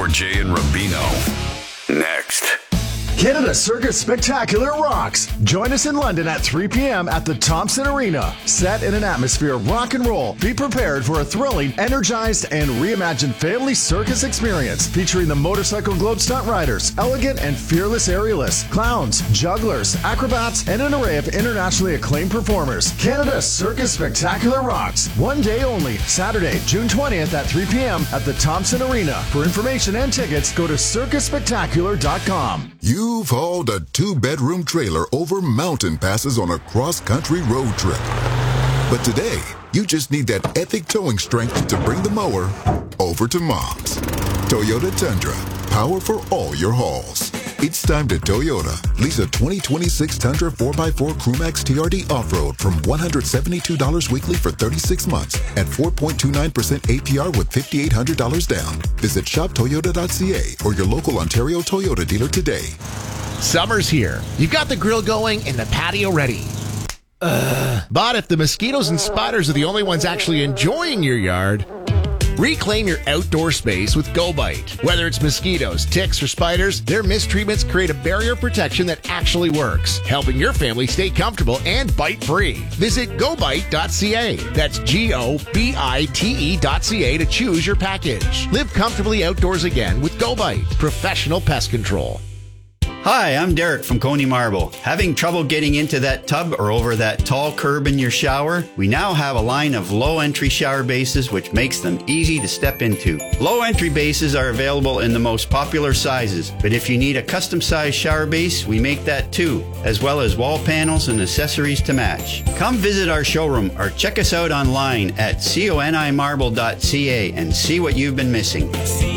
more Jay and Rubino. Next. Canada Circus Spectacular rocks. Join us in London at 3 p.m. at the Thompson Arena. Set in an atmosphere of rock and roll, be prepared for a thrilling, energized, and reimagined family circus experience featuring the Motorcycle Globe Stunt Riders, elegant and fearless aerialists, clowns, jugglers, acrobats, and an array of internationally acclaimed performers. Canada Circus Spectacular rocks. One day only, Saturday, June 20th at 3 p.m. at the Thompson Arena. For information and tickets, go to circusspectacular.com. You've hauled a 2-bedroom trailer over mountain passes on a cross-country road trip. But today, you just need that epic towing strength to bring the mower over to Mom's. Toyota Tundra, power for all your hauls. It's time to Toyota. Lease a 2026 Tundra 4x4 Crewmax TRD Off-Road from $172 weekly for 36 months at 4.29% APR with $5,800 down. Visit shoptoyota.ca or your local Ontario Toyota dealer today. Summer's here. You've got the grill going and the patio ready. But if the mosquitoes and spiders are the only ones actually enjoying your yard, reclaim your outdoor space with GoBite. Whether it's mosquitoes, ticks, or spiders, their mistreatments create a barrier protection that actually works, helping your family stay comfortable and bite-free. Visit GoBite.ca. That's GoBite.ca to choose your package. Live comfortably outdoors again with GoBite, professional pest control. Hi, I'm Derek from Coney Marble. Having trouble getting into that tub or over that tall curb in your shower? We now have a line of low-entry shower bases which makes them easy to step into. Low-entry bases are available in the most popular sizes, but if you need a custom-sized shower base, we make that too, as well as wall panels and accessories to match. Come visit our showroom or check us out online at conimarble.ca and see what you've been missing.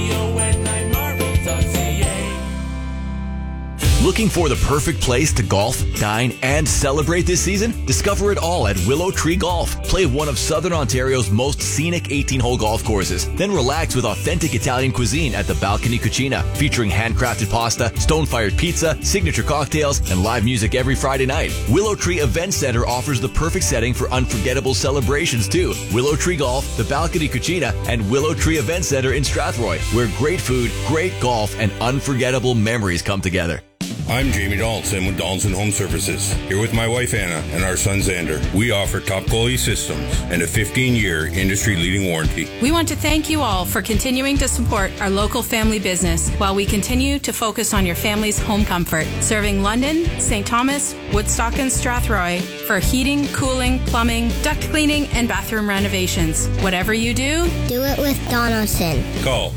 Looking for the perfect place to golf, dine, and celebrate this season? Discover it all at Willow Tree Golf. Play one of Southern Ontario's most scenic 18-hole golf courses. Then relax with authentic Italian cuisine at the Balcony Cucina, featuring handcrafted pasta, stone-fired pizza, signature cocktails, and live music every Friday night. Willow Tree Event Center offers the perfect setting for unforgettable celebrations too. Willow Tree Golf, the Balcony Cucina, and Willow Tree Event Center in Strathroy, where great food, great golf, and unforgettable memories come together. I'm Jamie Donaldson with Donaldson Home Services, here with my wife Anna and our son Xander. We offer top quality systems and a 15-year industry-leading warranty. We want to thank you all for continuing to support our local family business while we continue to focus on your family's home comfort, serving London, St. Thomas, Woodstock, and Strathroy for heating, cooling, plumbing, duct cleaning, and bathroom renovations. Whatever you do, do it with Donaldson. Call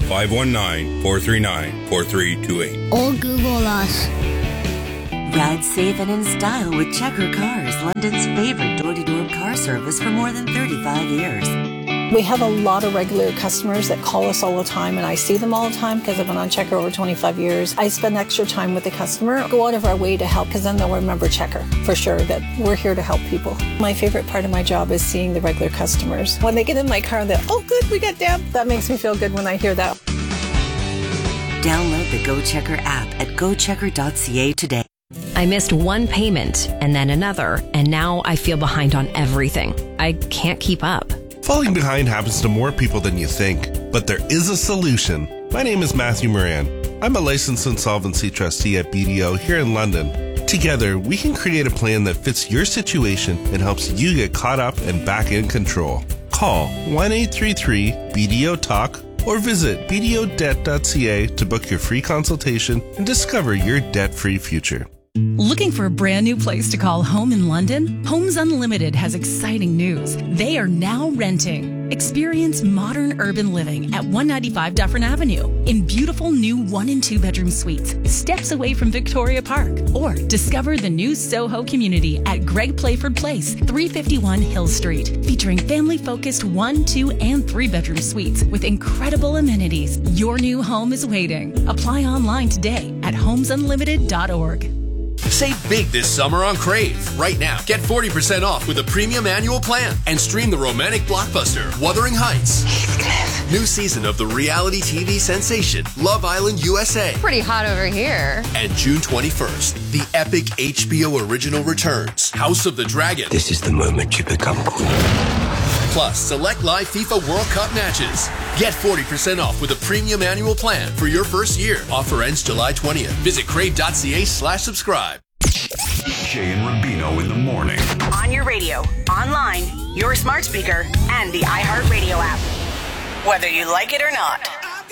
519-439-4328. Or Google us. Ride safe and in style with Checker Cars, London's favorite door-to-door car service for more than 35 years. We have a lot of regular customers that call us all the time, and I see them all the time because I've been on Checker over 25 years. I spend extra time with the customer, go out of our way to help, because then they'll remember Checker for sure, that we're here to help people. My favorite part of my job is seeing the regular customers. When they get in my car, they're, oh good, we got damp. That makes me feel good when I hear that. Download the GoChecker app at gochecker.ca today. I missed one payment and then another, and now I feel behind on everything. I can't keep up. Falling behind happens to more people than you think, but there is a solution. My name is Matthew Moran. I'm a licensed insolvency trustee at BDO here in London. Together, we can create a plan that fits your situation and helps you get caught up and back in control. Call 1-833-BDO-TALK or visit bdodebt.ca to book your free consultation and discover your debt-free future. Looking for a brand new place to call home in London? Homes Unlimited has exciting news. They are now renting. Experience modern urban living at 195 Dufferin Avenue in beautiful new 1 and 2 bedroom suites, steps away from Victoria Park. Or discover the new Soho community at Greg Playford Place, 351 Hill Street, featuring family-focused 1, 2, and 3 bedroom suites with incredible amenities. Your new home is waiting. Apply online today at homesunlimited.org. Save big this summer on Crave. Right now, get 40% off with a premium annual plan and stream the romantic blockbuster Wuthering Heights. New season of the reality TV sensation Love Island USA. Pretty hot over here. And June 21st, the epic HBO original returns House of the Dragon. This is the moment you become queen. Plus, select live FIFA World Cup matches. Get 40% off with a premium annual plan for your first year. Offer ends July 20th. Visit crave.ca/subscribe. Jay and Rubino in the morning. On your radio, online, your smart speaker, and the iHeartRadio app. Whether you like it or not.